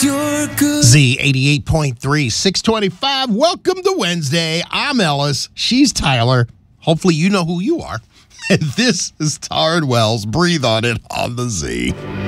Z 88.3, 625. Welcome to Wednesday. I'm Ellis. She's Tyler. Hopefully you know who you are. And this is Tard Wells. Breathe on it on the Z.